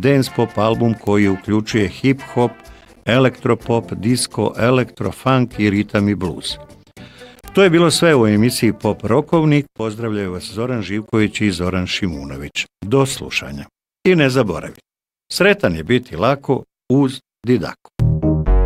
dance pop album koji uključuje hip-hop, elektropop, disco, elektrofunk i ritam i blues. To je bilo sve u emisiji Pop Rokovnik. Pozdravljaju vas Zoran Živković i Zoran Šimunović. Do slušanja. I ne zaboravite, sretan je biti lako uz Didaku.